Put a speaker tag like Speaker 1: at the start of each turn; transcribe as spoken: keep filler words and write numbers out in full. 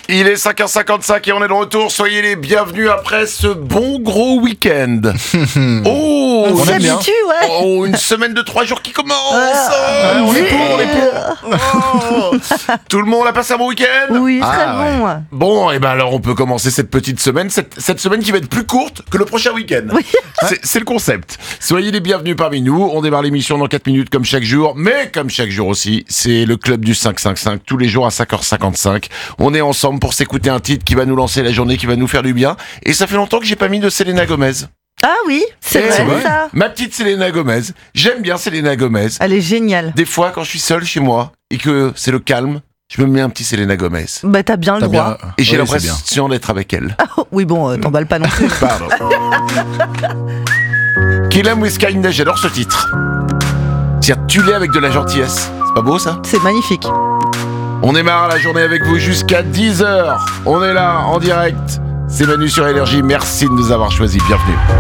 Speaker 1: Il est cinq heures cinquante-cinq et on est de retour. Soyez les bienvenus après ce bon gros week-end. Oh,
Speaker 2: On
Speaker 1: une-
Speaker 2: s'habitue, ouais.
Speaker 1: oh, une semaine de trois jours qui commence.
Speaker 2: Ah,
Speaker 1: Oh, on est pour, on est
Speaker 2: yeah.
Speaker 1: pour. Oh. Tout le monde a passé un bon week-end.
Speaker 2: Oui,
Speaker 1: Ah,
Speaker 2: très
Speaker 1: ouais.
Speaker 2: bon.
Speaker 1: Bon, et ben alors on peut commencer cette petite semaine, cette, cette semaine qui va être plus courte que le prochain week-end.
Speaker 2: Oui.
Speaker 1: C'est, c'est le concept. Soyez les bienvenus parmi nous. On démarre l'émission dans quatre minutes comme chaque jour, mais comme chaque jour aussi, c'est le club du cinq cinq cinq tous les jours à cinq heures cinquante-cinq. On est ensemble pour s'écouter un titre qui va nous lancer la journée, qui va nous faire du bien. Et ça fait longtemps que j'ai pas mis de Selena Gomez.
Speaker 2: Ah oui, c'est
Speaker 1: Eh,
Speaker 2: vrai,
Speaker 1: c'est vrai.
Speaker 2: ça.
Speaker 1: Ma petite Selena Gomez. J'aime bien Selena Gomez.
Speaker 2: Elle est géniale.
Speaker 1: Des fois, quand je suis seul chez moi et que c'est le calme, je me mets un petit Selena Gomez.
Speaker 2: Bah t'as bien le
Speaker 3: T'as
Speaker 2: droit.
Speaker 3: bien-
Speaker 1: Et j'ai
Speaker 3: Oui,
Speaker 1: l'impression d'être avec elle.
Speaker 2: Oh, oui bon, euh, t'emballes pas non plus.
Speaker 1: Pardon. Kill 'em with kindness, j'adore ce titre. Tiens, tu l'es avec de la gentillesse. C'est pas beau ça?
Speaker 2: C'est magnifique.
Speaker 1: On démarre la journée avec vous jusqu'à dix heures. On est là, en direct. C'est Manu sur Énergie. Merci de nous avoir choisis. Bienvenue.